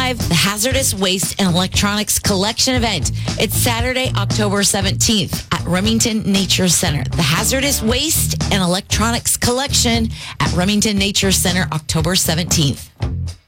2025, the Hazardous Waste and Electronics Collection event. It's Saturday, October 17th at Remington Nature Center. The Hazardous Waste and Electronics Collection at Remington Nature Center, October 17th.